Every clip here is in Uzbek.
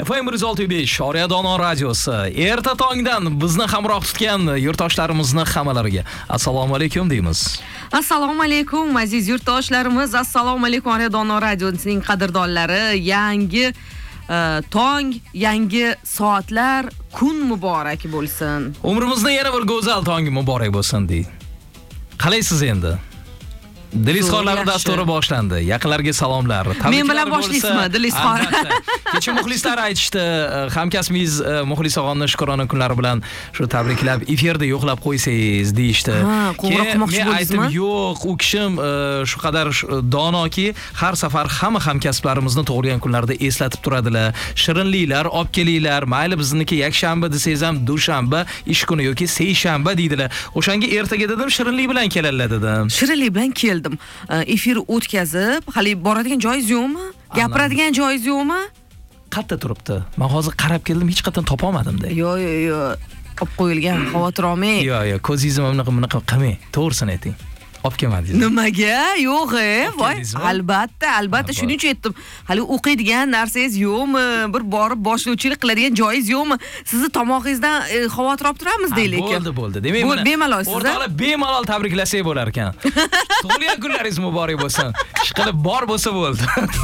FM 106.5 Oriya Dono radiosi. Erta tongdan bizni hamroh tutgan yurtdoshlarimizni hammalariga assalomu alaykum deymiz. Assalomu alaykum aziz yurtdoshlarimiz. Assalomu alaykum Oriya Dono radiosining qadrdonlari. Yangi tong, yangi soatlar, kun muborak bo'lsin. Umrimizda yana bir go'zal tong muborak bo'lsin dey. Qalaysiz endi? Dilizxonlar dasturi boshlandi. Yaqinlarga salomlar. Men bilan boshlaysizmi, Dilizxon? Kecha muxlislar aytishdi, hamkasbingiz Muxlis og'amni shukrona kunlari bilan shu tabriklab efirda yo'qlab qo'ysangiz deyishdi. Qo'ng'iroq qilmoqchi bo'ldingizmi? Men aytdim, yo'q, u kishim shu qadar donoki, har safar hamma hamkasblarimizni tug'ilgan kunlarda eslatib turadilar. Shirinliklar olib kelinglar. Mayli bizniki yakshanba desangiz ham dushanba, ish kuni yoki seshanba deydilar. O'shanga ertaga dedim, shirinlik bilan kelinglar dedim. Shirinlik bilan keldim. Efir o'tkazib, hali boradigan joyingiz yo'qmi? Gapiradigan joyingiz yo'qmi? Qayerda turibdi? Men hozir qarab keldim, hech qachon topa olmadim-da. Yo'q. Olib qo'yilgan, xavotir olmang. Yo'q, ko'zingizni bunaqa qilmang. To'g'risini ayting. Olib kelmadingiz. Nimaga? Yo'q, voy. Albatta, shuning uchun aytdim. Hali o'qiydigan narsangiz yo'qmi? Bir borib boshlovchilik qiladigan joyingiz yo'qmi? Sizni tomog'ingizdan xavotir olib turamiz deylik. Bo'ldi. Demak, bemalol siz. O'rtoqlar bemalol tabriklasak bo'lar ekan. Tug'ilgan kunlaringiz muborak bo'lsin. Ishqilib bor bo'lsa bo'ldi.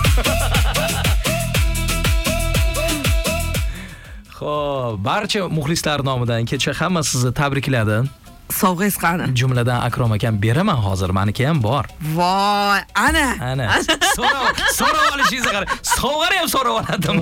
Xo'p, barcha muxlislar nomidan kecha hamma sizni tabrikladi. Sovg'ingiz qani? Jumladan Akrom akam beraman hozir, meniki ham bor. Voy, ana. So'rab olishingizni qarang. Sovg'ani ham so'rab oladim.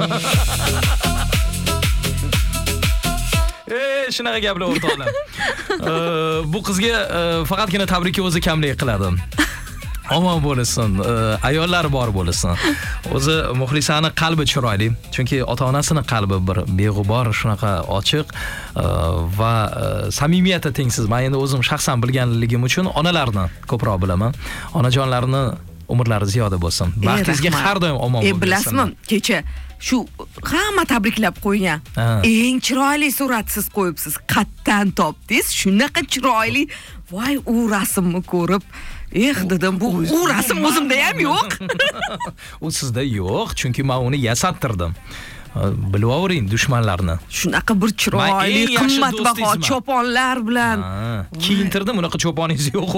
Shunaqa gaplar o'rtoqlar. Bu qizga faqatgina tabrikni o'zi kamlik qiladi. Omon bo'lsin, ayollar bor bo'lsin. O'zi muxlisani qalbi chiroyli, chunki ota-onasining qalbi bir beg'ubor, shunaqa ochiq va samimiyati tengsiz. Men endi o'zim shaxsan bilganligim uchun onalarni ko'proq bilaman. Onajonlarni umrlari ziyoda bo'lsin. Baxtingizga har doim omon bo'lsin. Bilasizmi, kecha shu hamma tabriklab qo'ygan. Eng chiroyli surat siz qo'yibsiz. Qayerdan topdingiz? Shunaqa chiroyli. Voy, u rasmni ko'rib dedim, bu rasm o'zimda ham yo'q. U sizda yo'q, chunki men uni yasattirdim. Bilib oling dushmanlarni. Shunaqa bir chiroyli, qimmatbaho choponlar bilan kiyintirdim, unaqa cho'poningiz yo'q.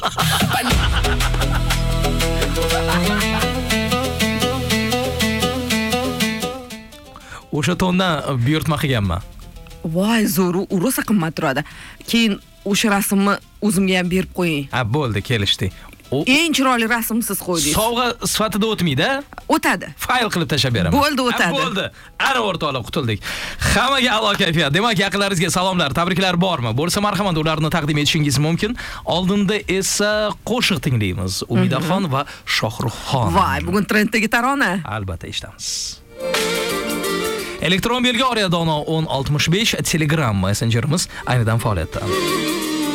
O'sha tondan buyurtma qilganman. Voy, zo'r, u rosa qimmat turadi. Keyin o'sha rasmni o'zimga ham berib qo'ying. Bo'ldi, kelishdik. Eng chiroyli rasm siz qo'ydingiz. Sovg'a sifatida o'tmaydi? O'tadi. Fayl qilib tashab beraman. Bo'ldi, o'tadi. Bo'ldi. Ana o'rtoqlar, qutuldik. Hammaga a'lo kayfiyat. Demak, yaqinlaringizga salomlar, tabriklar bormi? Bo'lsa marhamat ularni taqdim etishingiz mumkin. Oldinda esa qo'shiq tinglaymiz. Umidaxon va Shohruxxon. Voy, bugun trenddagi tarona. Albatta eshitamiz. Elektron belgi Oriya Dono 1065 Telegram messenjerimiz aynidan faoliyatda.